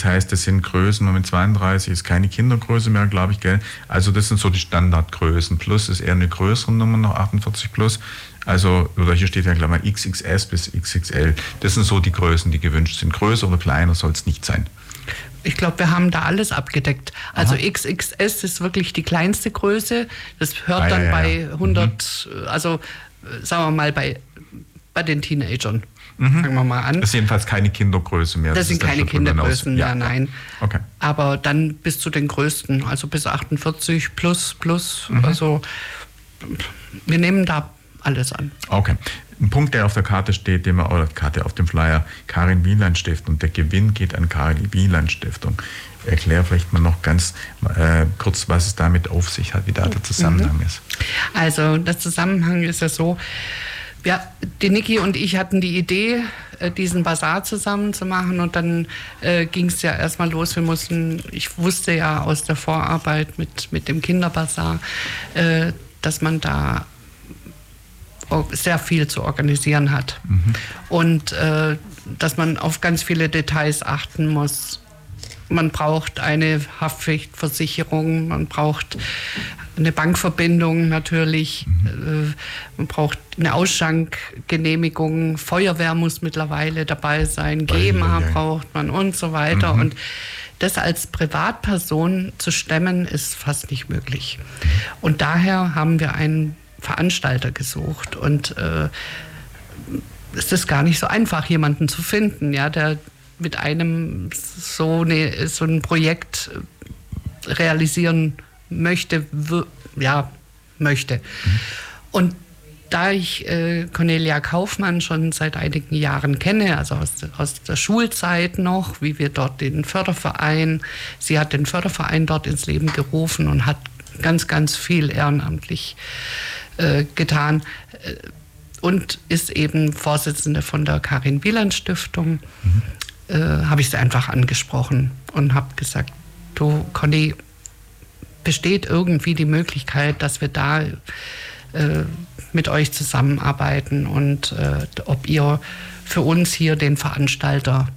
heißt, das sind Größen, mit 32 ist keine Kindergröße mehr, glaube ich, gell? Also das sind so die Standardgrößen. Plus ist eher eine größere Nummer, noch 48 plus. Also, oder hier steht ja gleich mal XXS bis XXL. Das sind so die Größen, die gewünscht sind. Größer oder kleiner soll es nicht sein. Ich glaube, wir haben da alles abgedeckt. Also XXS ist wirklich die kleinste Größe. Das hört dann bei 100, also sagen wir mal bei den Teenagern. Fangen wir mal an. Das ist jedenfalls keine Kindergröße mehr. Das sind keine Kindergrößen mehr, nein. Okay. Aber dann bis zu den größten, also bis 48 plus. Also wir nehmen da alles an. Okay. Ein Punkt, der auf der Karte steht, oder Karte auf dem Flyer, Karin Wieland Stiftung. Der Gewinn geht an Karin Wieland Stiftung. Erklär vielleicht mal noch ganz kurz, was es damit auf sich hat, wie da der Zusammenhang ist. Also der Zusammenhang ist ja so, die Niki und ich hatten die Idee, diesen Basar zusammen zu machen, und dann ging es ja erstmal los. Ich wusste ja aus der Vorarbeit mit dem Kinderbasar, dass man da sehr viel zu organisieren hat. Und dass man auf ganz viele Details achten muss. Man braucht eine Haftpflichtversicherung, man braucht eine Bankverbindung natürlich, man braucht eine Ausschankgenehmigung, Feuerwehr muss mittlerweile dabei sein, GEMA braucht man und so weiter. Und das als Privatperson zu stemmen, ist fast nicht möglich. Und daher haben wir einen Veranstalter gesucht, und es ist gar nicht so einfach, jemanden zu finden, der mit einem so ein Projekt realisieren möchte. Und da ich Cornelia Kaufmann schon seit einigen Jahren kenne, also aus der Schulzeit noch, wie wir dort sie hat den Förderverein dort ins Leben gerufen und hat ganz, ganz viel ehrenamtlich getan und ist eben Vorsitzende von der Karin Wieland Stiftung. Habe ich sie einfach angesprochen und habe gesagt, du Conny, besteht irgendwie die Möglichkeit, dass wir da mit euch zusammenarbeiten und ob ihr für uns hier den Veranstalter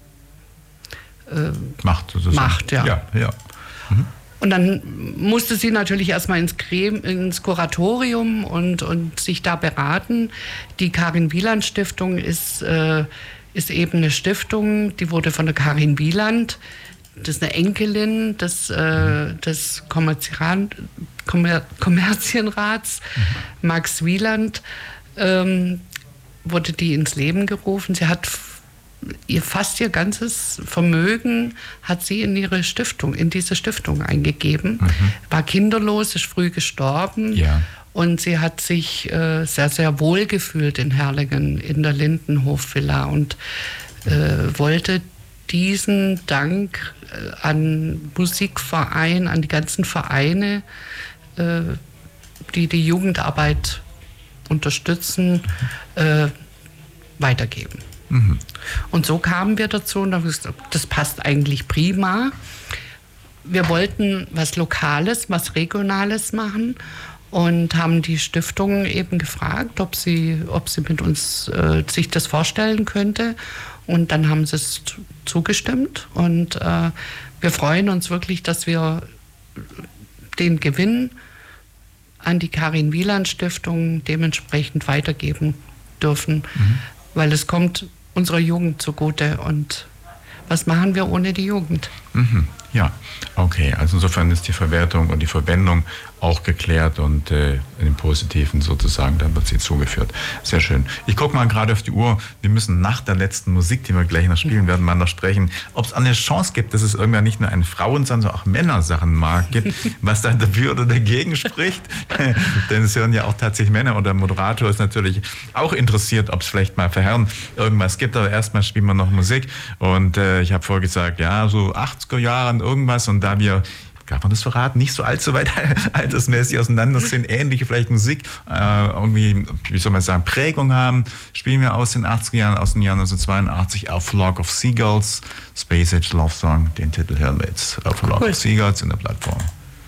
macht. Ja. Und dann musste sie natürlich erstmal ins Kuratorium und sich da beraten. Die Karin Wieland Stiftung ist eben eine Stiftung, die wurde von der Karin Wieland, das ist eine Enkelin des Kommerzienrats, Max Wieland, wurde die ins Leben gerufen. Sie hat fast ihr ganzes Vermögen hat sie in diese Stiftung eingegeben, war kinderlos, ist früh gestorben. Und sie hat sich sehr, sehr wohl gefühlt in Herrlingen, in der Lindenhof-Villa, und wollte diesen Dank an Musikverein, an die ganzen Vereine, die die Jugendarbeit unterstützen, weitergeben. Und so kamen wir dazu und haben gesagt, das passt eigentlich prima. Wir wollten was Lokales, was Regionales machen. Und haben die Stiftung eben gefragt, ob sie mit uns sich das vorstellen könnte. Und dann haben sie es zugestimmt. Und wir freuen uns wirklich, dass wir den Gewinn an die Karin Wieland Stiftung dementsprechend weitergeben dürfen. Weil es kommt unserer Jugend zugute. Und was machen wir ohne die Jugend? Ja, okay. Also insofern ist die Verwertung und die Verwendung auch geklärt und im Positiven sozusagen, dann wird sie zugeführt. Sehr schön. Ich gucke mal gerade auf die Uhr. Wir müssen nach der letzten Musik, die wir gleich noch spielen werden, mal noch sprechen, ob es eine Chance gibt, dass es irgendwann nicht nur ein Frauen-, sondern auch Männersachen-Markt gibt, was dann dafür oder dagegen spricht. Denn es hören ja auch tatsächlich Männer, und der Moderator ist natürlich auch interessiert, ob es vielleicht mal für Herren irgendwas gibt. Aber erstmal spielen wir noch Musik. Und ich habe vorher gesagt, ja, so 80er Jahren irgendwas, und da wir, darf man das verraten, nicht so allzu weit altersmäßig auseinander sind, ähnliche vielleicht Musik, irgendwie, wie soll man sagen, Prägung haben, spielen wir aus den 80er Jahren, aus dem Jahr 1982 auf Flock of Seagulls, Space Age Love Song, den Titel hören wir jetzt auf Flock of Seagulls in der Plattform.